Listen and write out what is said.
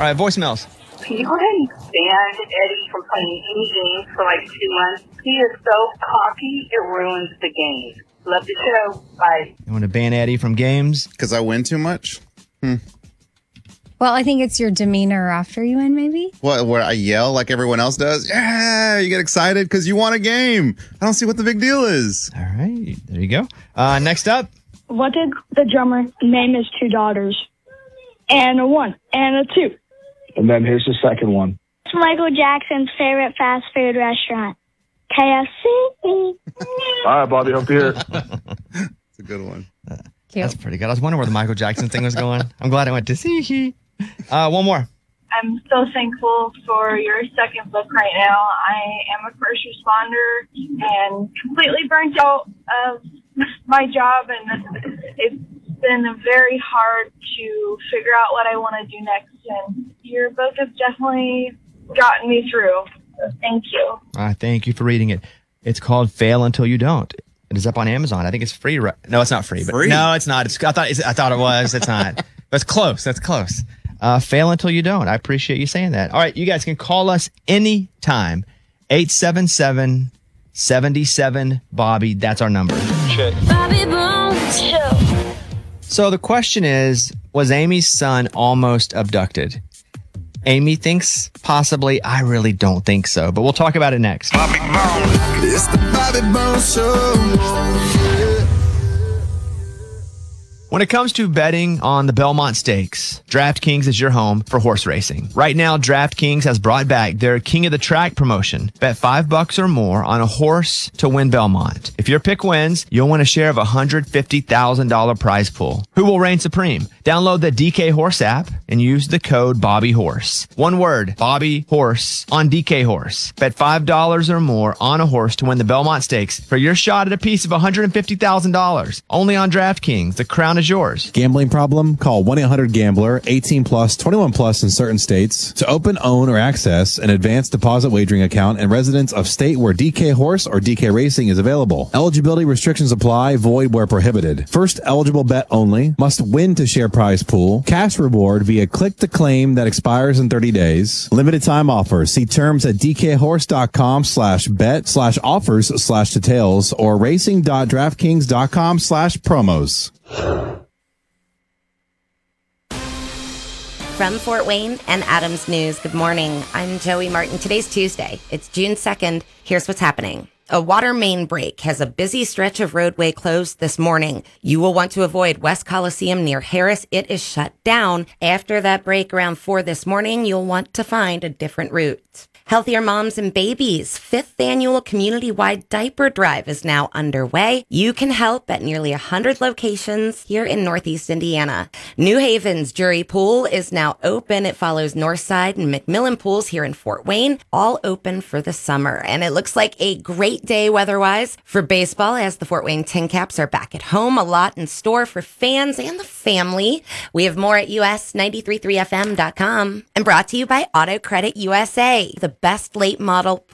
All right, voicemails. Can you go ahead and ban Eddie from playing any games for like 2 months? He is so cocky, it ruins the game. Love the show. Bye. You want to ban Eddie from games? Because I win too much? Well, I think it's your demeanor after you win, maybe. What, where I yell like everyone else does? Yeah, you get excited because you won a game. I don't see what the big deal is. All right, there you go. Next up. What did the drummer name his 2 daughters? And a 1 and a 2. And then here's the second one. What's Michael Jackson's favorite fast food restaurant? KFC. All right, Bobby, up here. It's a good one. Cute. That's pretty good. I was wondering where the Michael Jackson thing was going. I'm glad I went to see. One more. I'm so thankful for your second book right now. I am a first responder and completely burnt out of my job, and it's been very hard to figure out what I want to do next. And your book has definitely gotten me through. So thank you. Thank you for reading it. It's called Fail Until You Don't. It is up on Amazon. I think it's free. No, it's not free. Free? No, it's not. I thought it was. It's not. That's close. That's close. Fail Until You Don't. I appreciate you saying that. All right, you guys can call us anytime. 877-77-BOBBY. That's our number. Bobby Bones Show. So the question is, was Amy's son almost abducted? Amy thinks possibly. I really don't think so, but we'll talk about it next. Bobby Bones. It's the Bobby Bones Show. When it comes to betting on the Belmont Stakes, DraftKings is your home for horse racing. Right now, DraftKings has brought back their King of the Track promotion. Bet $5 or more on a horse to win Belmont. If your pick wins, you'll win a share of a $150,000 prize pool. Who will reign supreme? Download the DK Horse app and use the code BobbyHorse. One word, Bobby Horse on DK Horse. Bet $5 or more on a horse to win the Belmont Stakes for your shot at a piece of $150,000. Only on DraftKings. The crown is yours. Gambling problem? Call 1-800-GAMBLER, 18 plus, 21 plus in certain states. To open, own, or access an advanced deposit wagering account in residents of state where DK Horse or DK Racing is available. Eligibility restrictions apply, void where prohibited. First eligible bet only. Must win to share prize pool. Cash reward via click to claim that expires in 30 days. Limited time offer. See terms at dkhorse.com/bet/offers/details or racing.draftkings.com/promos. From Fort Wayne and Adams News, good morning. I'm Joey Martin. Today's Tuesday. It's June 2nd. Here's what's happening. A water main break has a busy stretch of roadway closed this morning. You will want to avoid West Coliseum near Harris. It is shut down. After that break around 4 this morning, you'll want to find a different route. Healthier Moms and Babies' 5th annual community-wide diaper drive is now underway. You can help at nearly 100 locations here in Northeast Indiana. New Haven's Jury Pool is now open. It follows Northside and McMillan Pools here in Fort Wayne, all open for the summer. And it looks like a great day weather-wise for baseball as the Fort Wayne Tin Caps are back at home. A lot in store for fans and the family. We have more at us933fm.com and brought to you by Auto Credit USA, the best late model